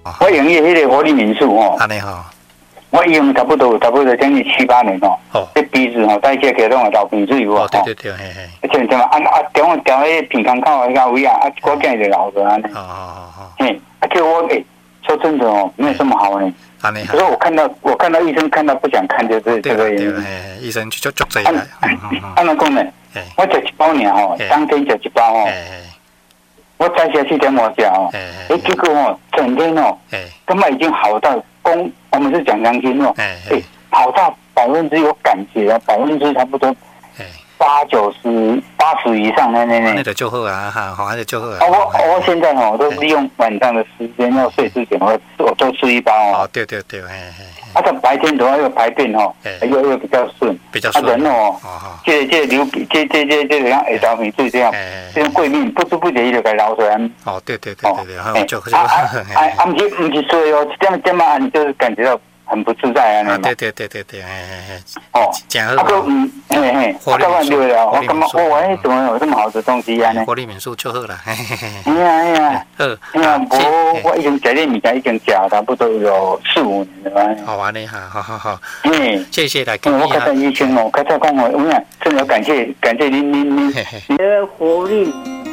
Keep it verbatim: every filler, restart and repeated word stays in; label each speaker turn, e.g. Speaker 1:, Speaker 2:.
Speaker 1: 我用迄迄个活力民宿吼，
Speaker 2: 安尼吼，
Speaker 1: 我用差不多差不多将近七八年吼。
Speaker 2: 哦，
Speaker 1: 这鼻子吼，带些给弄个老鼻水有啊。
Speaker 2: 哦，对对对，嘿嘿。
Speaker 1: 而且什么啊啊，中午调迄鼻孔口迄个位啊，啊，我见就老了安尼。
Speaker 2: 哦哦哦哦。
Speaker 1: 嘿，啊，叫我诶，说真的哦，没有这么好呢。
Speaker 2: 安尼。
Speaker 1: 可是我看到我看到医生看到不想看，就是这个原因。
Speaker 2: 嘿，医生就就做这个。
Speaker 1: 按那讲呢，我食一包尔吼，当天食一包吼。我再下去点我吃哦，哎，结果哦，整天哦，根本已经好到公，我们是讲良心哦，哎，好到百分之有感觉啊，百分之差不多八九十、八十以上那那那。
Speaker 2: 那个就好啊，哈，好，那个就好啊。
Speaker 1: 我我现在哦，都利用晚上的时间要睡之前，我我都吃一包哦。
Speaker 2: 哦，对对对，嘿嘿。
Speaker 1: 啊，到白天的话又排便哦，又又比较顺，
Speaker 2: 比较顺。
Speaker 1: 啊，人哦，这这流鼻，这这这这像下棗皮水这样，这种过敏，不知不觉伊就该流出来。
Speaker 2: 哦，对对对对对，好，就就。
Speaker 1: 啊啊啊！不是不是说哦，这样这样就是感觉到很不自在啊，
Speaker 2: 啊，对对对对对，嘿嘿嘿。
Speaker 1: 哦，
Speaker 2: 真好。
Speaker 1: 啊个嗯，嘿嘿，我刚刚对了，我感觉我哎，怎么有这么好的东西啊？
Speaker 2: 活力民宿就好啦，嘿嘿嘿。
Speaker 1: 哎呀哎呀，
Speaker 2: 好，
Speaker 1: 哎呀，我我已经食这物件已经食差不多有四五年了。
Speaker 2: 好玩的哈，好好好。
Speaker 1: 嗯，
Speaker 2: 谢谢来建议
Speaker 1: 我刚才医生哦，刚才讲我，我讲真的感谢感谢您您您，你的活力。